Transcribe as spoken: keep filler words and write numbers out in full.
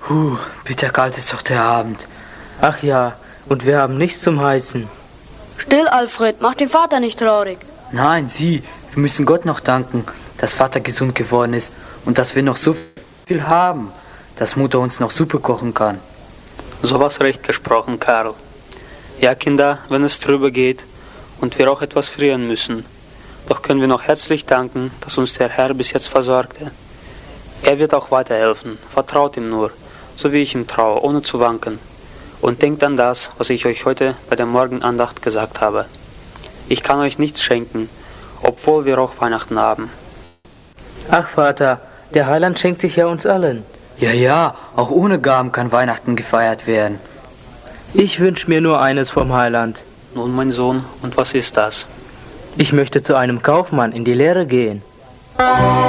Puh, bitterkalt ist doch der Abend. Ach ja, und wir haben nichts zum Heizen. Still, Alfred, mach den Vater nicht traurig. Nein, Sie, wir müssen Gott noch danken, dass Vater gesund geworden ist und dass wir noch so viel haben, dass Mutter uns noch Suppe kochen kann. So was recht gesprochen, Karl. Ja, Kinder, wenn es drüber geht und wir auch etwas frieren müssen, doch können wir noch herzlich danken, dass uns der Herr bis jetzt versorgte. Er wird auch weiterhelfen, vertraut ihm nur, so wie ich ihm traue, ohne zu wanken. Und denkt an das, was ich euch heute bei der Morgenandacht gesagt habe. Ich kann euch nichts schenken, obwohl wir auch Weihnachten haben. Ach Vater, der Heiland schenkt sich ja uns allen. Ja, ja, auch ohne Gaben kann Weihnachten gefeiert werden. Ich wünsche mir nur eines vom Heiland. Nun, mein Sohn, und was ist das? Ich möchte zu einem Kaufmann in die Lehre gehen.